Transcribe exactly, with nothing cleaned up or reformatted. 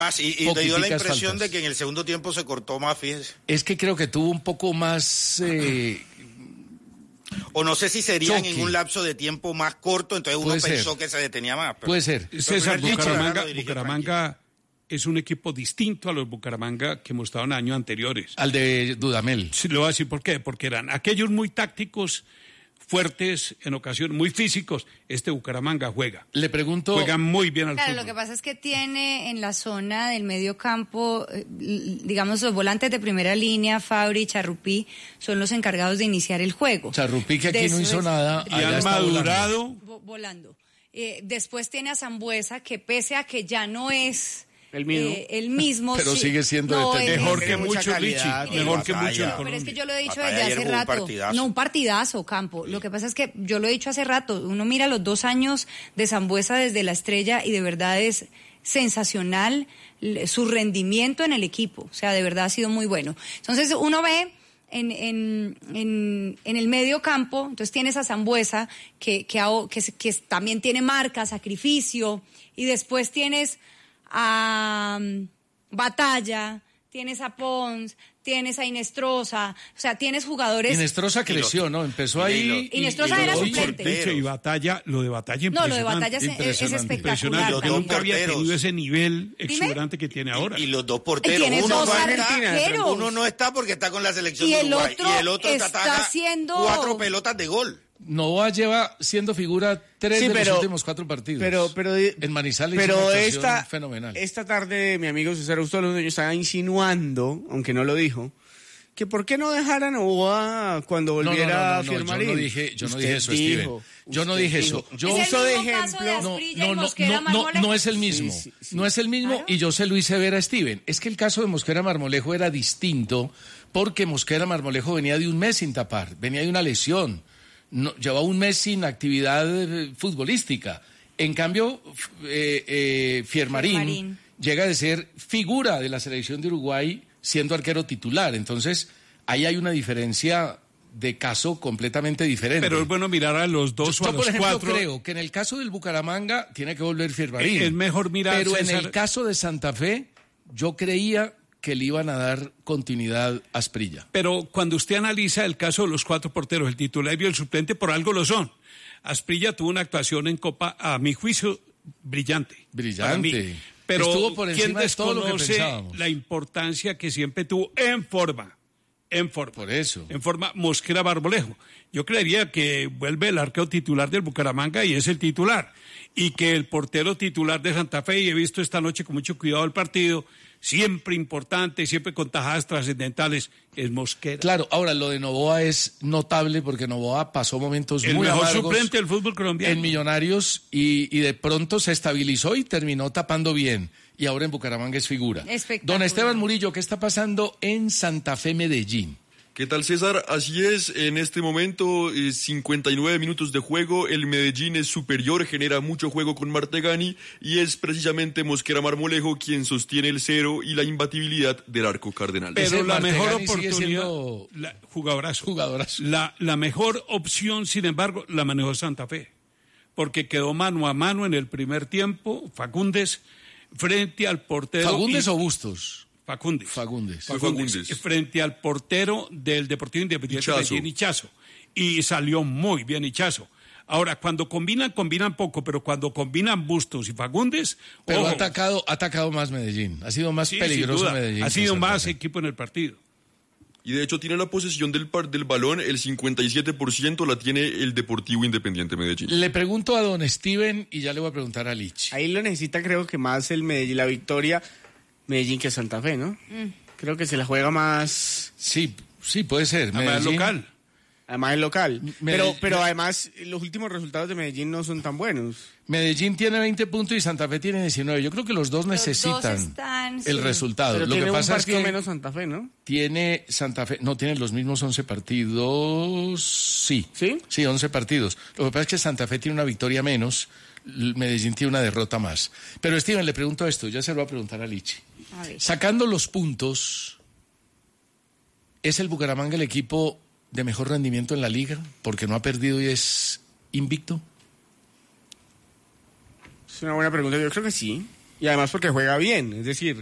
más y, y te dio la impresión faltas. de que en el segundo tiempo se cortó más, fíjese. Es que creo que tuvo un poco más... Eh, o no sé si serían en un lapso de tiempo más corto, entonces uno Puede pensó ser. que se detenía más. Pero, Puede ser. César, Bucaramanga, Bucaramanga es un equipo distinto a los Bucaramanga que hemos estado en años anteriores. Al de Dudamel. Sí, le voy a decir por qué. Porque eran aquellos muy tácticos, fuertes, en ocasiones muy físicos. Este Bucaramanga juega. Le pregunto... Juega muy bien al Claro, fútbol. lo que pasa es que tiene en la zona del medio campo, eh, digamos, los volantes de primera línea, Fabri y Charrupí, son los encargados de iniciar el juego. Charrupí, que aquí Después, no hizo nada. Y han madurado. Volando. volando. Eh, después tiene a Sambuesa, que pese a que ya no es... El mismo. Eh, el mismo, pero sí, sigue siendo no, de mejor que mucha mucho, calidad, Richie. Mejor que mucho. batalla. Pero es que yo lo he dicho Batalla desde ayer hace jugó un rato. partidazo. No, un partidazo, Campo. Lo que pasa es que yo lo he dicho hace rato. Uno mira los dos años de Sambuesa desde la Estrella y de verdad es sensacional su rendimiento en el equipo. O sea, de verdad ha sido muy bueno. Entonces uno ve en, en, en, en el medio campo, entonces tienes a Sambuesa que, que, que, que también tiene marca, sacrificio, y después tienes a um, Batalla, tienes a Pons, tienes a Inestrosa, o sea, tienes jugadores... Inestrosa creció, ¿no? Empezó ahí... Y Inestrosa era suplente. Dicho, y Batalla, lo de Batalla No, lo de impresionante. Batalla es, es espectacular. Impresionante. Nunca había tenido ese nivel exuberante que tiene ahora. Y, y los dos porteros, Tiene uno dos no, está, uno no está porque está con la selección y de el Uruguay. otro Y el otro está ataca haciendo... cuatro pelotas de gol. Novoa lleva siendo figura tres Sí, de pero- los últimos cuatro partidos. Pero, pero, en Manizales hizo una pero actuación esta, fenomenal. esta tarde mi amigo César Augusto Londoño estaba insinuando, aunque no lo dijo, que por qué no dejar a Novoa cuando No, no, volviera no, no, a no, firmar. yo no dije, yo no Usted dije eso, dijo, Steven. Yo no usted dije dijo. eso. Yo Es uso el de mismo caso de ejemplo. no, Asprilla y no, no, Mosquera no, no, Marmolejo. no es el mismo. Sí, sí, sí. No es el mismo Claro. y yo se lo hice ver a Steven. Es que el caso de Mosquera Marmolejo era distinto porque Mosquera Marmolejo venía de un mes sin tapar, venía de una lesión. No, llevaba un mes sin actividad eh, futbolística. En cambio, f- eh, eh, Fiermarín, Fiermarín. llega de ser figura de la selección de Uruguay siendo arquero titular. Entonces, ahí hay una diferencia de caso completamente diferente. Pero es bueno mirar a los dos yo, o a yo, por los ejemplo, cuatro. creo que en el caso del Bucaramanga tiene que volver Fiermarín. Es mejor mirar, Pero en César- el caso de Santa Fe, yo creía que le iban a dar continuidad a Asprilla. Pero cuando usted analiza el caso de los cuatro porteros, el titular y el suplente, por algo lo son. Asprilla tuvo una actuación en Copa, a mi juicio, brillante. Brillante. Para mí. Pero Estuvo por ¿quién encima de todo lo que desconoce pensábamos? la importancia que siempre tuvo en forma? En forma. Por eso. En forma Mosquera Marmolejo. Yo creería que vuelve el arquero titular del Bucaramanga y es el titular. Y que el portero titular de Santa Fe, y he visto esta noche con mucho cuidado el partido, siempre importante, siempre con tajadas trascendentales, es Mosquera. Claro, ahora lo de Novoa es notable porque Novoa pasó momentos El muy mejor amargos suplente del fútbol colombiano. en Millonarios y, y de pronto se estabilizó y terminó tapando bien. Y ahora en Bucaramanga es figura. Espectacular. Don Esteban Murillo, ¿qué está pasando en Santa Fe, Medellín? ¿Qué tal, César? Así es, en este momento, eh, cincuenta y nueve minutos de juego, el Medellín es superior, genera mucho juego con Martegani y es precisamente Mosquera Marmolejo quien sostiene el cero y la imbatibilidad del arco cardenal. Pero Ese la mejor Martegani sigue oportunidad, siendo la, jugadorazo. jugadorazo. La, la mejor opción, sin embargo, la manejó Santa Fe, porque quedó mano a mano en el primer tiempo, Fagundes, frente al portero. ¿Fagundes y- o Bustos? Fagundes. Fagundes. Fagundes, Fagundes. frente al portero del Deportivo Independiente de Ichazo. Medellín, Ichazo. Y salió muy bien Ichazo. Ahora, cuando combinan, combinan poco, pero cuando combinan Bustos y Fagundes, Pero ojo, ha atacado, ha atacado más Medellín. Ha sido más sí, peligroso sin duda, Medellín. ha que sido Santa más Fe. equipo en el partido. Y de hecho tiene la posesión del, par- del balón, el cincuenta y siete por ciento la tiene el Deportivo Independiente Medellín. Le pregunto a don Steven y ya le voy a preguntar a Lich. Ahí lo necesita, creo que más el Medellín, la victoria Medellín que Santa Fe, ¿no? Creo que se la juega más, Sí, sí, puede ser. Además, Medellín. local. además el local. Medellín- Pero, pero además los últimos resultados de Medellín no son tan buenos. Medellín tiene veinte puntos y Santa Fe tiene diecinueve. Yo creo que los dos Los necesitan dos están, el sí. resultado. Pero Lo tiene que un pasa es partido que menos Santa Fe, ¿no? tiene Santa Fe, no tiene los mismos once partidos, sí. ¿Sí? Sí, once partidos. Lo que pasa es que Santa Fe tiene una victoria menos, l- Medellín tiene una derrota más. Pero Steven, le pregunto esto, ya se lo voy a preguntar a Lichi. A ver. Sacando los puntos, ¿es el Bucaramanga el equipo de mejor rendimiento en la liga? Porque no ha perdido y es invicto. Es una buena pregunta. Yo creo que sí. Y además porque juega bien, es decir,